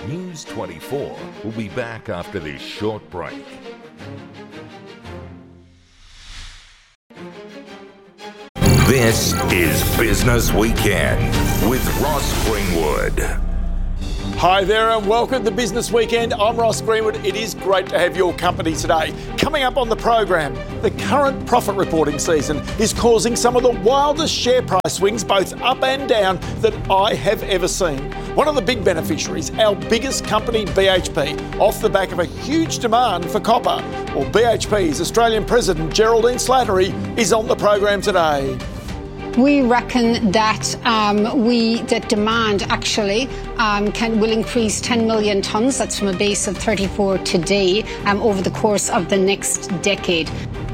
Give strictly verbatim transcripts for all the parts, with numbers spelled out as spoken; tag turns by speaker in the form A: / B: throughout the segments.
A: News twenty-four will be back after this short break. This is Business Weekend with Ross Greenwood.
B: Hi there and welcome to Business Weekend. I'm Ross Greenwood. It is great to have your company today. Coming up on the program, the current profit reporting season is causing some of the wildest share price swings, both up and down, that I have ever seen. One of the big beneficiaries, our biggest company, B H P, off the back of a huge demand for copper. Well, B H P's Australian President Geraldine Slattery is on the program today.
C: We reckon that um, we that demand actually um, can will increase ten million tonnes. That's from a base of thirty-four today um, over the course of the next decade.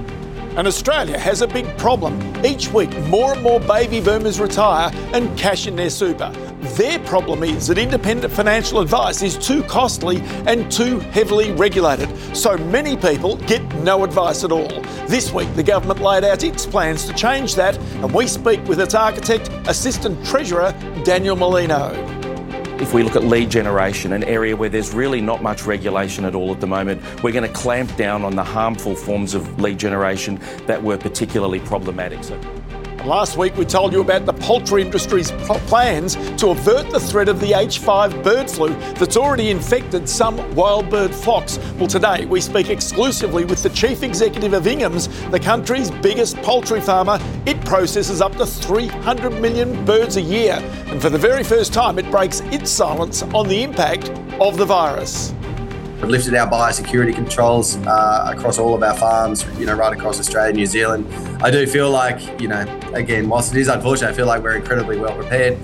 B: And Australia has a big problem. Each week, more and more baby boomers retire and cash in their super. Their problem is that independent financial advice is too costly and too heavily regulated. So many people get no advice at all. This week, the government laid out its plans to change that, and we speak with its architect, Assistant Treasurer, Daniel Molino.
D: If we look at lead generation, an area where there's really not much regulation at all at the moment, we're going to clamp down on the harmful forms of lead generation that were particularly problematic. So
B: last week we told you about the poultry industry's plans to avert the threat of the H five bird flu that's already infected some wild bird flocks. Well, today we speak exclusively with the Chief Executive of Ingham's, the country's biggest poultry farmer. It processes up to three hundred million birds a year. And for the very first time, it breaks its silence on the impact of the virus.
E: We've lifted our biosecurity controls uh, across all of our farms, you know, right across Australia and New Zealand. I do feel like, you know, again, whilst it is unfortunate, I feel like we're incredibly well prepared.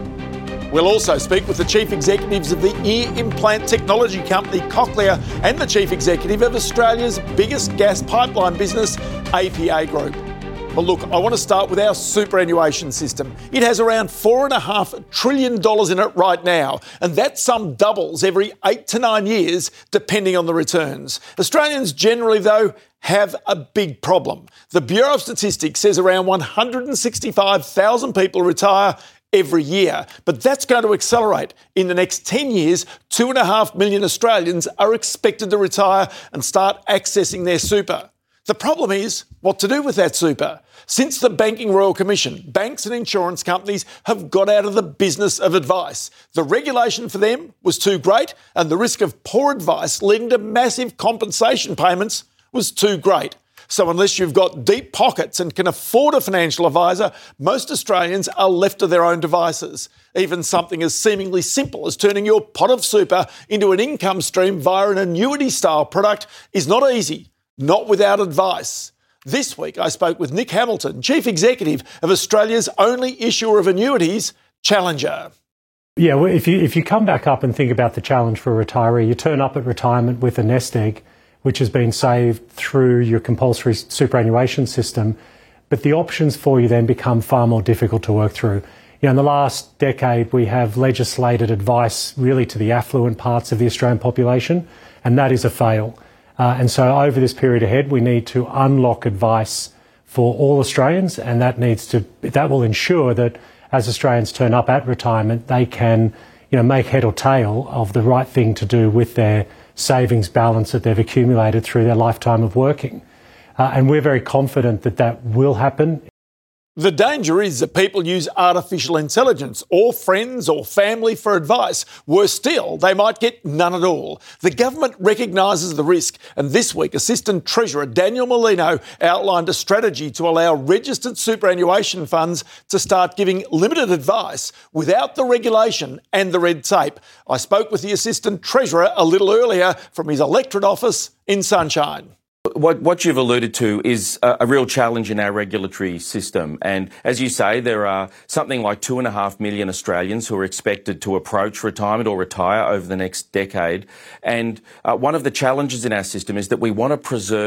B: We'll also speak with the chief executives of the ear implant technology company Cochlear and the chief executive of Australia's biggest gas pipeline business, A P A Group. But look, I want to start with our superannuation system. It has around four and a half trillion dollars in it right now, and that sum doubles every eight to nine years, depending on the returns. Australians generally, though, have a big problem. The Bureau of Statistics says around one hundred sixty-five thousand people retire every year, but that's going to accelerate. In the next ten years, two and a half million Australians are expected to retire and start accessing their super. The problem is what to do with that super. Since the Banking Royal Commission, banks and insurance companies have got out of the business of advice. The regulation for them was too great, and the risk of poor advice leading to massive compensation payments was too great. So unless you've got deep pockets and can afford a financial advisor, most Australians are left to their own devices. Even something as seemingly simple as turning your pot of super into an income stream via an annuity-style product is not easy. Not without advice. This week I spoke with Nick Hamilton, Chief Executive of Australia's only issuer of annuities, Challenger.
F: Yeah, well, if you if you come back up and think about the challenge for a retiree, you turn up at retirement with a nest egg, which has been saved through your compulsory superannuation system, but the options for you then become far more difficult to work through. You know, in the last decade, we have legislated advice really to the affluent parts of the Australian population, and that is a fail. Uh, and so over this period ahead, we need to unlock advice for all Australians, and that needs to that will ensure that as Australians turn up at retirement, they can, you know, make head or tail of the right thing to do with their savings balance that they've accumulated through their lifetime of working. Uh, and we're very confident that that will happen.
B: The danger is that people use artificial intelligence or friends or family for advice. Worse still, they might get none at all. The government recognises the risk, and this week Assistant Treasurer Daniel Molino outlined a strategy to allow registered superannuation funds to start giving limited advice without the regulation and the red tape. I spoke with the Assistant Treasurer a little earlier from his electorate office in Sunshine.
D: What, what you've alluded to is a, a real challenge in our regulatory system. And as you say, there are something like two and a half million Australians who are expected to approach retirement or retire over the next decade. And uh, one of the challenges in our system is that we want to preserve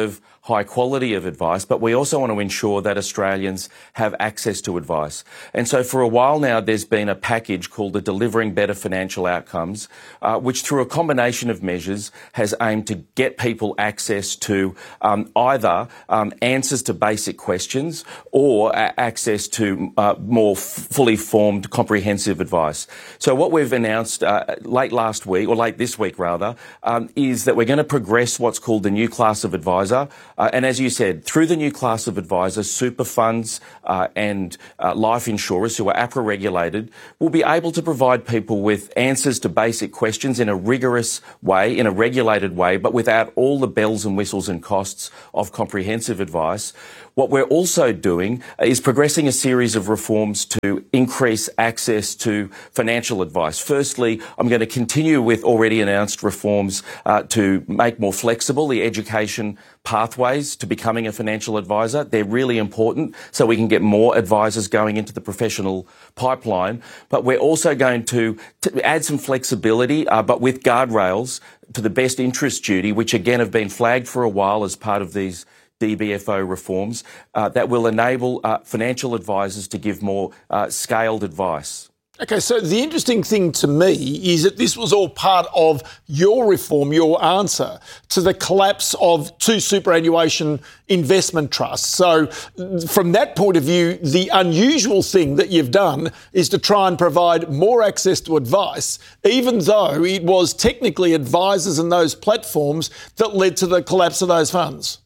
D: high quality of advice, but we also want to ensure that Australians have access to advice. And so for a while now, there's been a package called the Delivering Better Financial Outcomes, uh, which through a combination of measures has aimed to get people access to um, either um, answers to basic questions or uh, access to uh, more f- fully formed, comprehensive advice. So what we've announced uh, late last week, or late this week rather, um, is that we're going to progress what's called the new class of advisor. Uh, and as you said, through the new class of advisors, super funds uh, and uh, life insurers who are APRA regulated will be able to provide people with answers to basic questions in a rigorous way, in a regulated way, but without all the bells and whistles and costs of comprehensive advice. What we're also doing is progressing a series of reforms to increase access to financial advice. Firstly, I'm going to continue with already announced reforms uh, to make more flexible the education pathways to becoming a financial advisor. They're really important so we can get more advisors going into the professional pipeline. But we're also going to, to add some flexibility, uh, but with guardrails to the best interest duty, which again have been flagged for a while as part of these D B F O reforms, uh, that will enable uh, financial advisors to give more uh, scaled advice.
B: Okay, so the interesting thing to me is that this was all part of your reform, your answer to the collapse of two superannuation investment trusts. So from that point of view, the unusual thing that you've done is to try and provide more access to advice, even though it was technically advisors and those platforms that led to the collapse of those funds.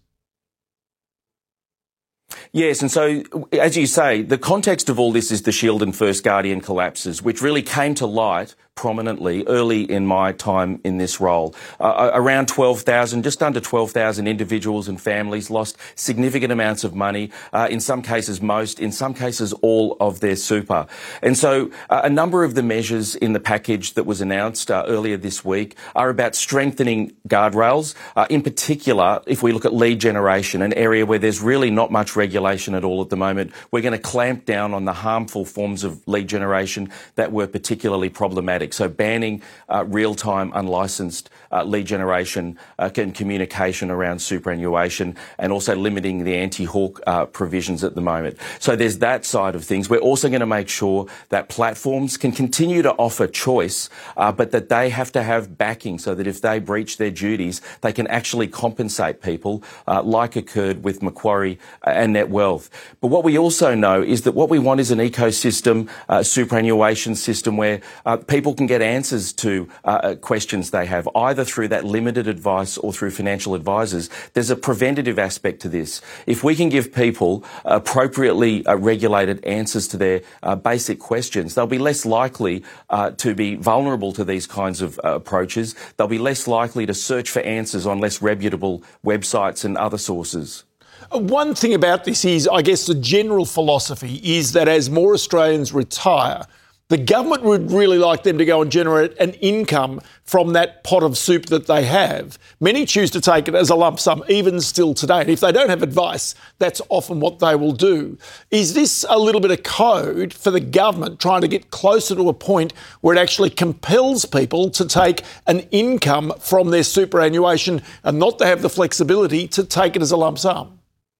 D: Yes, and so, as you say, the context of all this is the Shield and First Guardian collapses, which really came to light prominently early in my time in this role. Uh, around twelve thousand, just under twelve thousand individuals and families lost significant amounts of money, uh, in some cases most, in some cases all of their super. And so uh, a number of the measures in the package that was announced uh, earlier this week are about strengthening guardrails, uh, in particular, if we look at lead generation, an area where there's really not much regulation at all at the moment. We're going to clamp down on the harmful forms of lead generation that were particularly problematic. So banning uh, real-time unlicensed uh, lead generation uh, and communication around superannuation, and also limiting the anti-hawk uh, provisions at the moment. So there's that side of things. We're also going to make sure that platforms can continue to offer choice, uh, but that they have to have backing so that if they breach their duties, they can actually compensate people, uh, like occurred with Macquarie and Netwealth. But what we also know is that what we want is an ecosystem, uh, superannuation system where uh, people can get answers to uh, questions they have, either through that limited advice or through financial advisors. There's a preventative aspect to this. If we can give people appropriately uh, regulated answers to their uh, basic questions, they'll be less likely uh, to be vulnerable to these kinds of uh, approaches. They'll be less likely to search for answers on less reputable websites and other sources.
B: One thing about this is, I guess, the general philosophy is that as more Australians retire, the government would really like them to go and generate an income from that pot of soup that they have. Many choose to take it as a lump sum, even still today. And if they don't have advice, that's often what they will do. Is this a little bit of code for the government trying to get closer to a point where it actually compels people to take an income from their superannuation and not to have the flexibility to take it as a lump sum?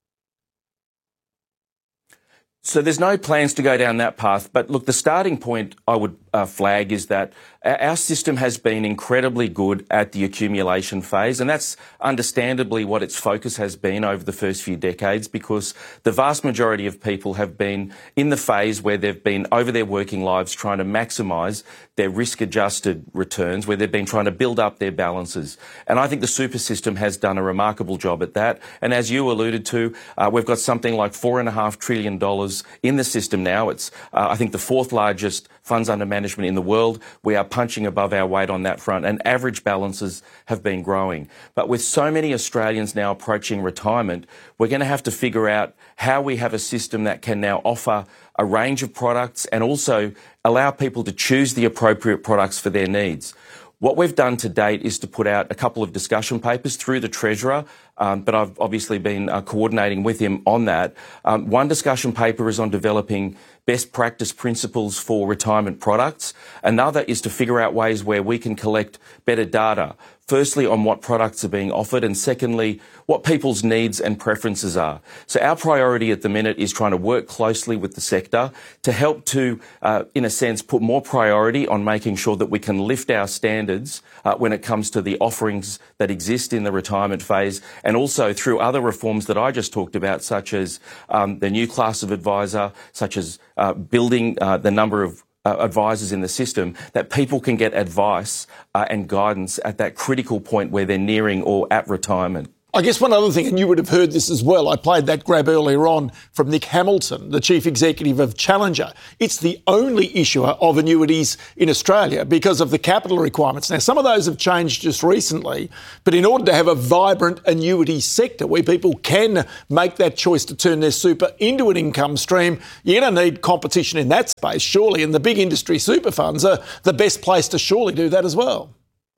D: So there's no plans to go down that path. But look, the starting point I would uh, flag is that our system has been incredibly good at the accumulation phase, and that's understandably what its focus has been over the first few decades, because the vast majority of people have been in the phase where they've been over their working lives trying to maximise their risk-adjusted returns, where they've been trying to build up their balances. And I think the super system has done a remarkable job at that. And as you alluded to, uh, we've got something like four and a half trillion dollars in the system now. It's, uh, I think, the fourth largest funds under management in the world. We are punching above our weight on that front, and average balances have been growing. But with so many Australians now approaching retirement, we're going to have to figure out how we have a system that can now offer a range of products and also allow people to choose the appropriate products for their needs. What we've done to date is to put out a couple of discussion papers through the Treasurer, um, but I've obviously been uh, coordinating with him on that. Um, one discussion paper is on developing best practice principles for retirement products. Another is to figure out ways where we can collect better data. Firstly, on what products are being offered, and secondly, what people's needs and preferences are. So our priority at the minute is trying to work closely with the sector to help to, uh, in a sense, put more priority on making sure that we can lift our standards uh, when it comes to the offerings that exist in the retirement phase, and also through other reforms that I just talked about, such as um, the new class of advisor, such as uh, building uh, the number of Uh, advisors in the system, that people can get advice uh, and guidance at that critical point where they're nearing or at retirement.
B: I guess one other thing, and you would have heard this as well, I played that grab earlier on from Nick Hamilton, the Chief Executive of Challenger. It's the only issuer of annuities in Australia because of the capital requirements. Now, some of those have changed just recently, but in order to have a vibrant annuity sector where people can make that choice to turn their super into an income stream, you're going to need competition in that space, surely, and the big industry super funds are the best place to surely do that as well.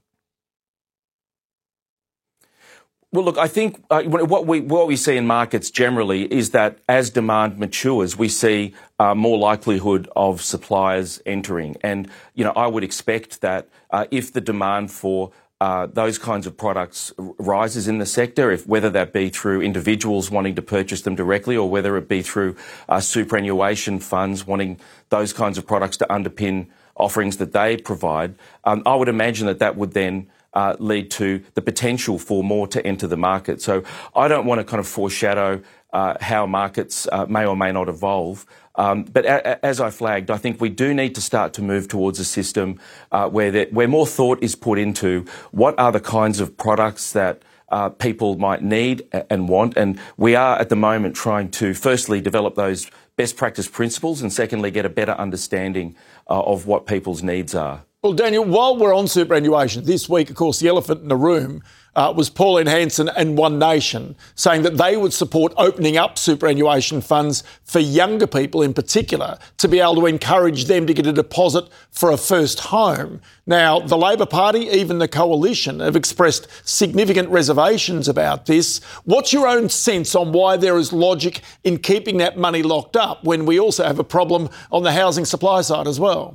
D: Well, look, I think uh, what we what we see in markets generally is that as demand matures, we see uh, more likelihood of suppliers entering. And, you know, I would expect that uh, if the demand for uh, those kinds of products rises in the sector, if whether that be through individuals wanting to purchase them directly or whether it be through uh, superannuation funds wanting those kinds of products to underpin offerings that they provide, um, I would imagine that that would then Uh, lead to the potential for more to enter the market. So I don't want to kind of foreshadow uh, how markets uh, may or may not evolve. Um, but a- a- as I flagged, I think we do need to start to move towards a system uh, where that, where more thought is put into what are the kinds of products that uh, people might need and want. And we are at the moment trying to firstly develop those best practice principles and secondly get a better understanding uh, of what people's needs are.
B: Well, Daniel, while we're on superannuation, this week, of course, the elephant in the room uh, was Pauline Hanson and One Nation saying that they would support opening up superannuation funds for younger people in particular to be able to encourage them to get a deposit for a first home. Now, the Labor Party, even the Coalition, have expressed significant reservations about this. What's your own sense on why there is logic in keeping that money locked up when we also have a problem on the housing supply side as well?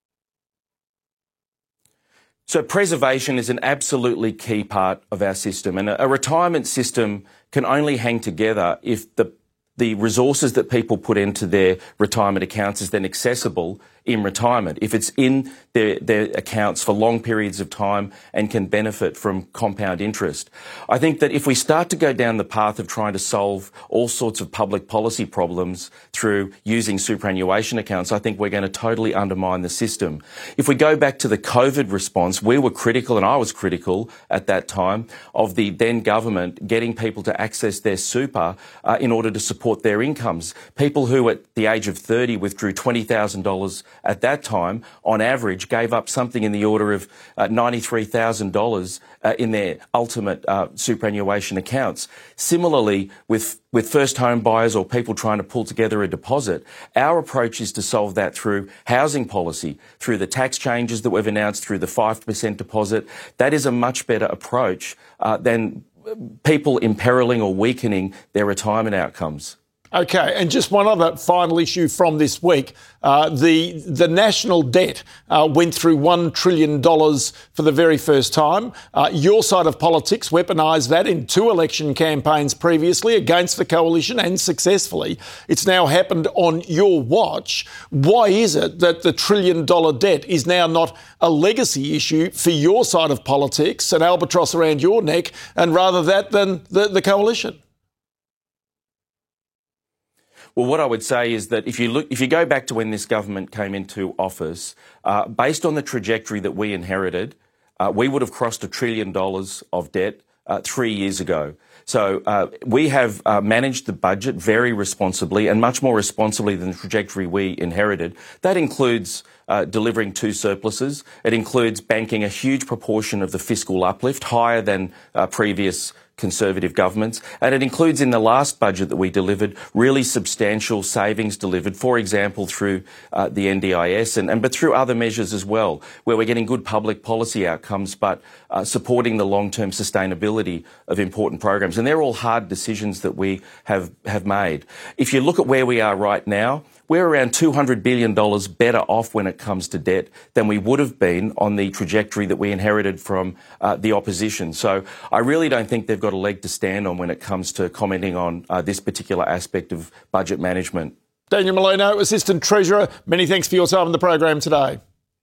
D: So preservation is an absolutely key part of our system, and a, a retirement system can only hang together if the the resources that people put into their retirement accounts is then accessible in retirement, if it's in their, their accounts for long periods of time and can benefit from compound interest. I think that if we start to go down the path of trying to solve all sorts of public policy problems through using superannuation accounts, I think we're going to totally undermine the system. If we go back to the COVID response, we were critical, and I was critical at that time, of the then government getting people to access their super uh, in order to support their incomes. People who at the age of thirty withdrew twenty thousand dollars at that time, on average, gave up something in the order of uh, ninety-three thousand dollars uh, in their ultimate uh, superannuation accounts. Similarly, with, with first home buyers or people trying to pull together a deposit, our approach is to solve that through housing policy, through the tax changes that we've announced, through the five percent deposit. That is a much better approach uh, than people imperiling or weakening their retirement outcomes.
B: Okay, and just one other final issue from this week. Uh, the the national debt uh, went through one trillion dollars for the very first time. Uh, your side of politics weaponised that in two election campaigns previously against the coalition, and successfully. It's now happened on your watch. Why is it that the trillion dollar debt is now not a legacy issue for your side of politics, an albatross around your neck, and rather that than the, the coalition?
D: Well, what I would say is that if you look, if you go back to when this government came into office, uh, based on the trajectory that we inherited, uh, we would have crossed a trillion dollars of debt uh, three years ago. So uh, we have uh, managed the budget very responsibly, and much more responsibly than the trajectory we inherited. That includes uh, delivering two surpluses. It includes banking a huge proportion of the fiscal uplift, higher than uh, previous Conservative governments. And it includes in the last budget that we delivered really substantial savings delivered, for example, through uh, the N D I S and, and but through other measures as well, where we're getting good public policy outcomes, but uh, supporting the long-term sustainability of important programs. And they're all hard decisions that we have, have made. If you look at where we are right now, we're around two hundred billion dollars better off when it comes to debt than we would have been on the trajectory that we inherited from uh, the opposition. So I really don't think they've got a leg to stand on when it comes to commenting on uh, this particular aspect of budget management.
B: Daniel Molino, Assistant Treasurer, many thanks for your time on the program today.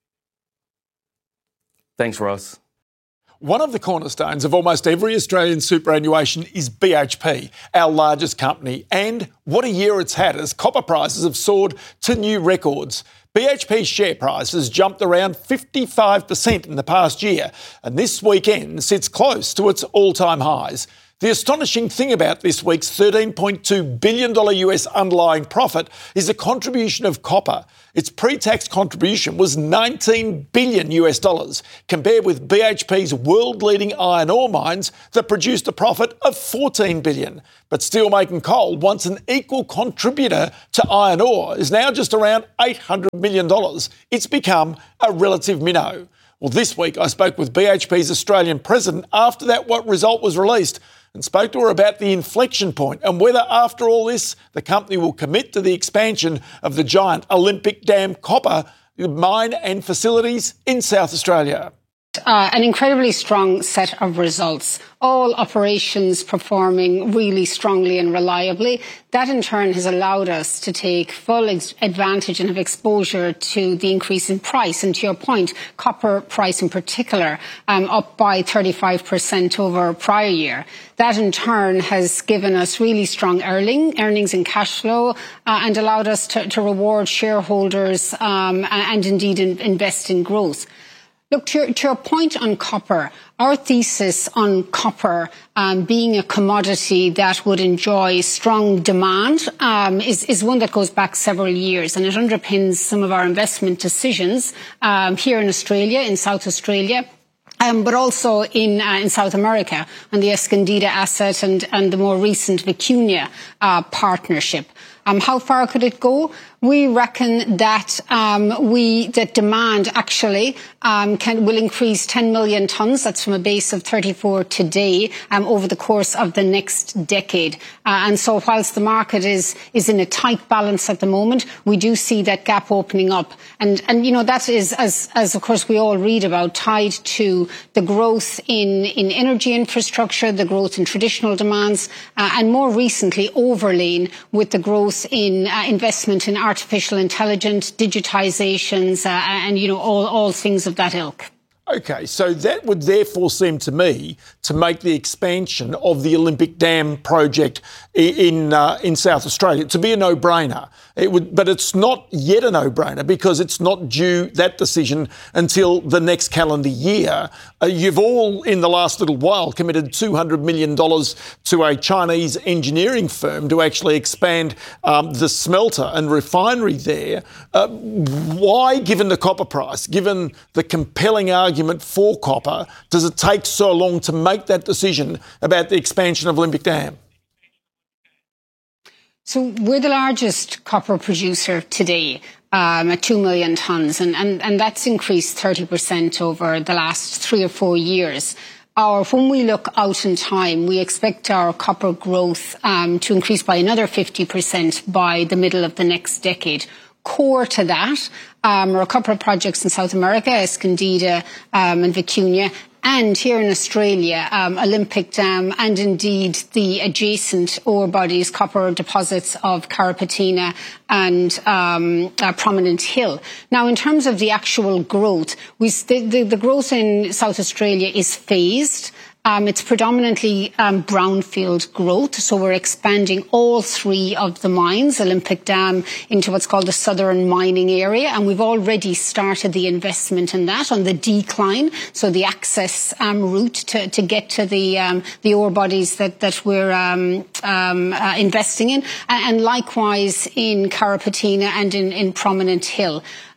D: Thanks, Ross.
B: One of the cornerstones of almost every Australian superannuation is B H P, our largest company, and what a year it's had as copper prices have soared to new records. B H P's share price has jumped around fifty-five percent in the past year, and this weekend sits close to its all-time highs. The astonishing thing about this week's thirteen point two billion dollars U S underlying profit is the contribution of copper. Its pre-tax contribution was nineteen billion U S dollars, compared with B H P's world-leading iron ore mines that produced a profit of fourteen billion. But steelmaking coal, once an equal contributor to iron ore, is now just around eight hundred million dollars. It's become a relative minnow. Well, this week I spoke with B H P's Australian president after that what result was released, and spoke to her about the inflection point and whether, after all this, the company will commit to the expansion of the giant Olympic Dam copper mine and facilities in South Australia.
C: Uh, an incredibly strong set of results, all operations performing really strongly and reliably. That in turn has allowed us to take full ex- advantage and have exposure to the increase in price. And to your point, copper price in particular, um, up by thirty-five percent over prior year. That in turn has given us really strong earning, earnings and cash flow uh, and allowed us to, to reward shareholders um, and, and indeed in, invest in growth. Look, to your, to your point on copper, our thesis on copper um, being a commodity that would enjoy strong demand um, is, is one that goes back several years, and it underpins some of our investment decisions um, here in Australia, in South Australia. Um, but also in uh, in South America on the Escondida asset and, and the more recent Vicuña uh, partnership. Um, how far could it go? We reckon that um, we that demand actually um, can will increase ten million tonnes. That's from a base of thirty-four today um, over the course of the next decade. Uh, and so, whilst the market is is in a tight balance at the moment, we do see that gap opening up. And and you know that is as as of course we all read about, tied to the growth in in energy infrastructure, the growth in traditional demands, uh, and more recently overlain with the growth in uh, investment in artificial intelligence, digitizations, uh, and, you know, all, all things of that ilk.
B: Okay, so that would therefore seem to me to make the expansion of the Olympic Dam project in uh, in South Australia to be a no-brainer. It would, but it's not yet a no-brainer because it's not due, that decision, until the next calendar year. Uh, you've all, in the last little while, committed two hundred million dollars to a Chinese engineering firm to actually expand um, the smelter and refinery there. Uh, why, given the copper price, given the compelling argument for copper, does it take so long to make that decision about the expansion of Olympic Dam?
C: So we're the largest copper producer today um, at two million tonnes, and, and, and that's increased thirty percent over the last three or four years. Our, when we look out in time, we expect our copper growth um, to increase by another fifty percent by the middle of the next decade. Core to that um, are a couple of projects in South America, Escondida um, and Vicuña, and here in Australia, um, Olympic Dam, and indeed the adjacent ore bodies, copper deposits of Carrapateena and um, uh, Prominent Hill. Now, in terms of the actual growth, we the, the, the growth in South Australia is phased. Um, it's predominantly um, brownfield growth, so we're expanding all three of the mines, Olympic Dam, into what's called the southern mining area, and we've already started the investment in that on the decline, so the access um, route to, to get to the um, the ore bodies that that we're um, um, uh, investing in, and likewise in Carrapateena and in, in Prominent Hill.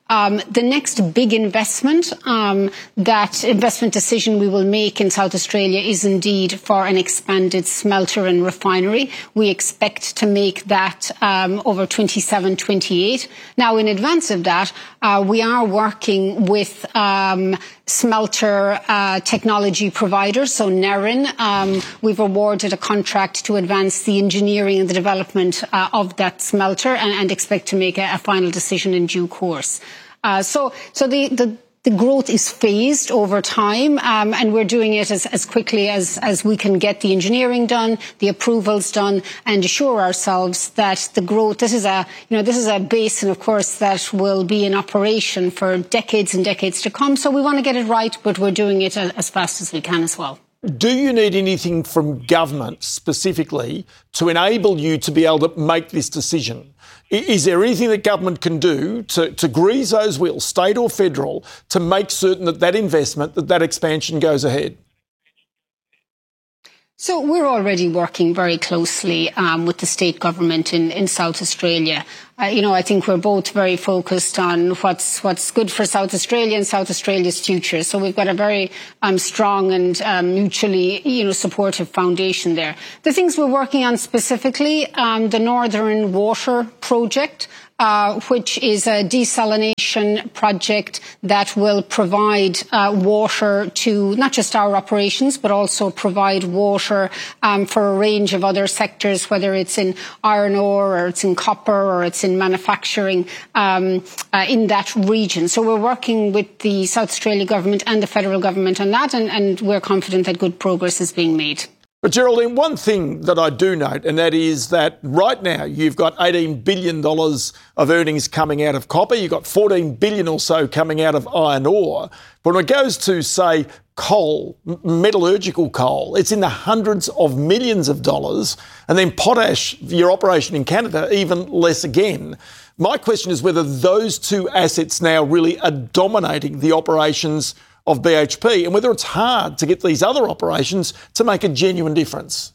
C: Um, the next big investment, um, that investment decision we will make in South Australia is indeed for an expanded smelter and refinery. We expect to make that um, over twenty-seven twenty-eight. Now, in advance of that, uh, we are working with um, smelter uh, technology providers, so Nerin. Um, we've awarded a contract to advance the engineering and the development uh, of that smelter and, and expect to make a, a final decision in due course. Uh, so, so the, the, the growth is phased over time, um, and we're doing it as, as quickly as, as we can get the engineering done, the approvals done, and assure ourselves that the growth, this is a, you know, this is a basin, of course, that will be in operation for decades and decades to come. So we want to get it right, but we're doing it as fast as we can as well.
B: Do you need anything from government specifically to enable you to be able to make this decision? Is there anything that government can do to, to grease those wheels, state or federal, to make certain that that investment, that that expansion goes ahead?
C: So we're already working very closely um, with the state government in, in South Australia. Uh, you know, I think we're both very focused on what's what's good for South Australia and South Australia's future. So we've got a very um, strong and um, mutually, you know, supportive foundation there. The things we're working on specifically, um, the Northern Water Project, Uh, which is a desalination project that will provide uh, water to not just our operations, but also provide water um, for a range of other sectors, whether it's in iron ore or it's in copper or it's in manufacturing um, uh, in that region. So we're working with the South Australia government and the federal government on that, and, and we're confident that good progress is being made.
B: But Geraldine, one thing that I do note, and that is that right now you've got eighteen billion dollars of earnings coming out of copper, you've got fourteen billion dollars or so coming out of iron ore. But when it goes to, say, coal, metallurgical coal, it's in the hundreds of millions of dollars. And then potash, your operation in Canada, even less again. My question is whether those two assets now really are dominating the operations of B H P, and whether it's hard to get these other operations to make a genuine difference.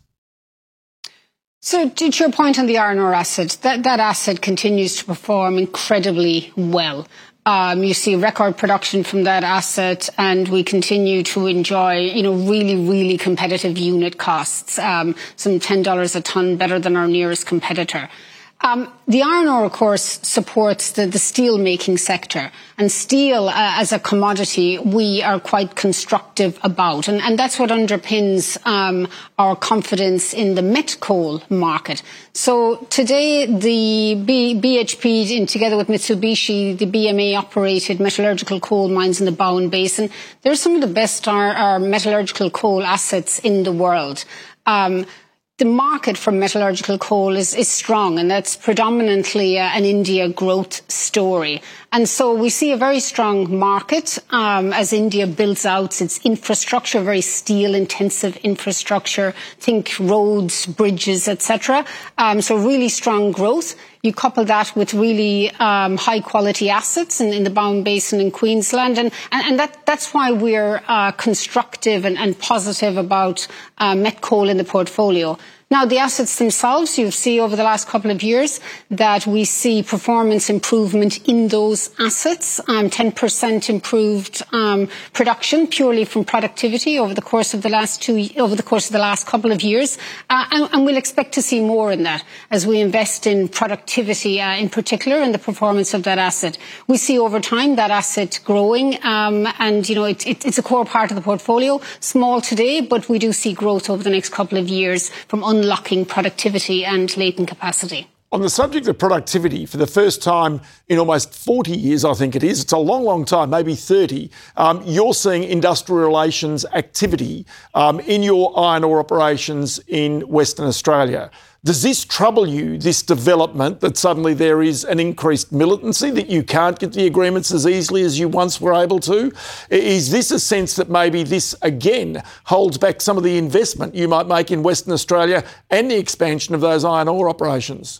C: So to your point on the iron ore asset, that, that asset continues to perform incredibly well. Um, you see record production from that asset, and we continue to enjoy, you know, really, really competitive unit costs, um, some ten dollars a tonne better than our nearest competitor. Um, the iron ore, of course, supports the, the steel-making sector. And steel, uh, as a commodity, we are quite constructive about. And, and that's what underpins um, our confidence in the met coal market. So today, the B- BHP, in, together with Mitsubishi, the B M A-operated metallurgical coal mines in the Bowen Basin, they're some of the best our, our metallurgical coal assets in the world. Um, The market for metallurgical coal is, is strong, and that's predominantly uh, an India growth story. And so we see a very strong market um, as India builds out its infrastructure, very steel-intensive infrastructure, think roads, bridges, et cetera. Um, so really strong growth. You couple that with really um, high-quality assets in, in the Bowen Basin in Queensland, and, and, and that, that's why we're uh, constructive and, and positive about uh, met coal in the portfolio. Now, the assets themselves, you see over the last couple of years that we see performance improvement in those assets, um, ten percent improved um, production purely from productivity over the course of the last two, over the course of the last couple of years, uh, and, and we'll expect to see more in that as we invest in productivity, uh, in particular, in the performance of that asset. We see over time that asset growing, um, and you know it, it, it's a core part of the portfolio, small today, but we do see growth over the next couple of years from unlocking productivity and latent capacity.
B: On the subject of productivity, for the first time in almost forty years, I think it is, it's a long, long time, maybe thirty, um, you're seeing industrial relations activity um, in your iron ore operations in Western Australia. Does this trouble you, this development, that suddenly there is an increased militancy, that you can't get the agreements as easily as you once were able to? Is this a sense that maybe this, again, holds back some of the investment you might make in Western Australia and the expansion of those iron ore operations?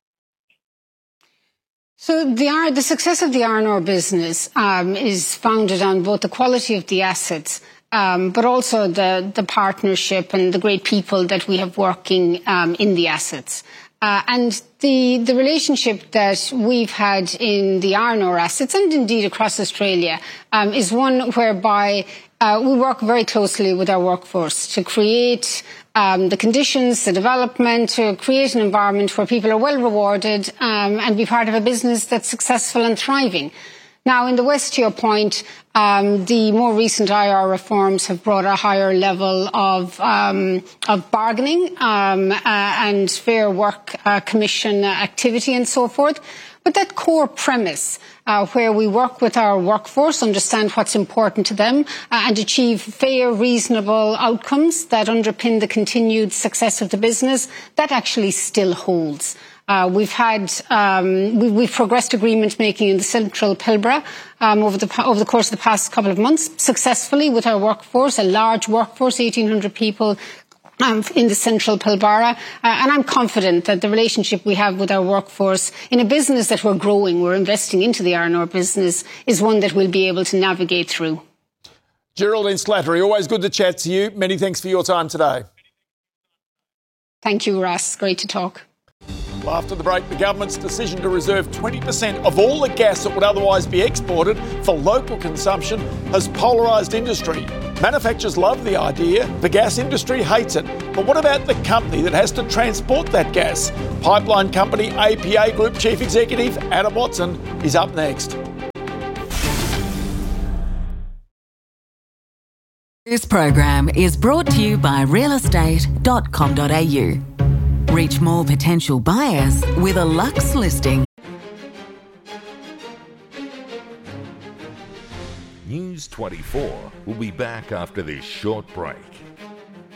C: So the, the success of the iron ore business um, is founded on both the quality of the assets, Um, but also the, the partnership and the great people that we have working um, in the assets. Uh, and the, the relationship that we've had in the iron ore assets, and indeed across Australia, um, is one whereby uh, we work very closely with our workforce to create um, the conditions, the development, to create an environment where people are well rewarded um, and be part of a business that's successful and thriving. Now, in the West, to your point, um, the more recent I R reforms have brought a higher level of um, of bargaining um, uh, and fair work uh, commission activity and so forth. But that core premise, uh, where we work with our workforce, understand what's important to them, uh, and achieve fair, reasonable outcomes that underpin the continued success of the business, that actually still holds. Uh, we've had, um, we, we've progressed agreement making in the central Pilbara um, over the over the course of the past couple of months successfully with our workforce, a large workforce, eighteen hundred people um, in the central Pilbara, uh, and I'm confident that the relationship we have with our workforce in a business that we're growing, we're investing into the iron ore business, is one that we'll be able to navigate through.
B: Geraldine Slattery, always good to chat to you. Many thanks for your time today.
C: Thank you, Ross. Great to talk.
B: Well, after the break, the government's decision to reserve twenty percent of all the gas that would otherwise be exported for local consumption has polarised industry. Manufacturers love the idea, the gas industry hates it. But what about the company that has to transport that gas? Pipeline company A P A Group Chief Executive Adam Watson is up next.
G: This program is brought to you by real estate dot com dot a u. Reach more potential buyers with a Luxe listing.
A: News twenty-four will be back after this short break.